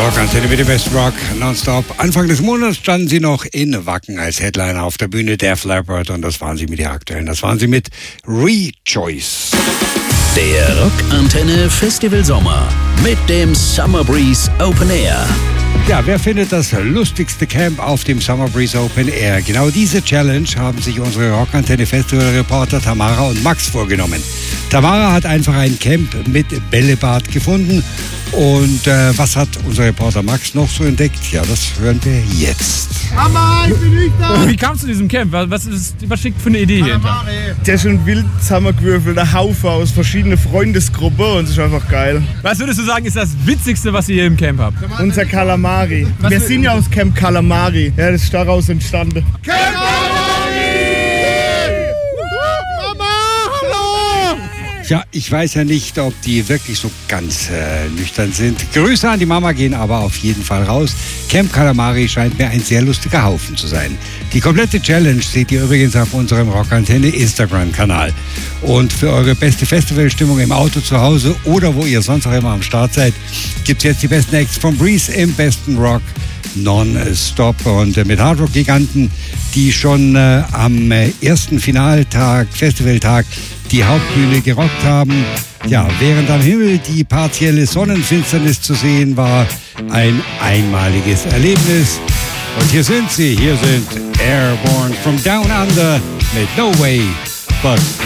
Rockantenne mit dem Best Rock nonstop. Anfang des Monats standen sie noch in Wacken als Headliner auf der Bühne Def Leppard und das waren sie mit der aktuellen. Das waren sie mit Rejoice. Der Rockantenne Festival Sommer mit dem Summer Breeze Open Air. Ja, wer findet das lustigste Camp auf dem Summer Breeze Open Air? Genau diese Challenge haben sich unsere Rockantenne Festival-Reporter Tamara und Max vorgenommen. Tamara hat einfach ein Camp mit Bällebad gefunden. Und was hat unser Reporter Max noch so entdeckt? Ja, das hören wir jetzt. Mama, ich bin nicht da! Wie kamst du zu diesem Camp? Was steckt für eine Idee hier hinter? Der ist schon wild zusammengewürfelter Haufen aus verschiedenen Freundesgruppen und es ist einfach geil. Was würdest du sagen, ist das Witzigste, was ihr hier im Camp habt? Unser Calamari. Wir sind ja aus Camp Calamari. Ja, das ist daraus entstanden. Ja, ich weiß ja nicht, ob die wirklich so ganz nüchtern sind. Grüße an die Mama gehen aber auf jeden Fall raus. Camp Calamari scheint mir ein sehr lustiger Haufen zu sein. Die komplette Challenge seht ihr übrigens auf unserem Rockantenne Instagram-Kanal. Und für eure beste Festivalstimmung im Auto zu Hause oder wo ihr sonst auch immer am Start seid, gibt's jetzt die besten Acts von Breeze im besten Rock non-stop und mit Hardrock-Giganten, die schon am ersten Finaltag, Festivaltag, die Hauptbühne gerockt haben. Ja, während am Himmel die partielle Sonnenfinsternis zu sehen war, ein einmaliges Erlebnis. Und hier sind sie, hier sind Airborne from Down Under mit No Way But